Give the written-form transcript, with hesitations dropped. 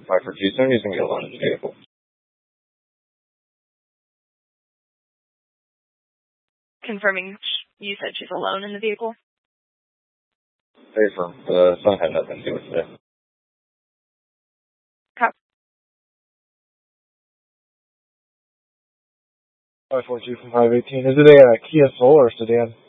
Hi, for Houston, he's going to be alone in the vehicle. Confirming you said she's alone in the vehicle? Very firm. The son had nothing to do with it today. Cop. 542 from 518. Is it a Kia Soul or sedan?